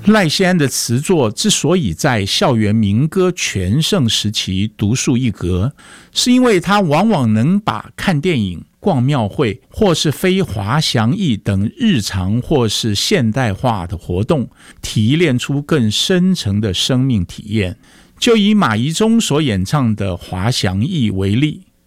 赖谢安的词作之所以在校园民歌全盛时期独树一格，是因为他往往能把看电影、逛庙会或是飞滑翔翼等日常或是现代化的活动提炼出更深层的生命体验。就以马宜中所演唱的滑翔翼为例，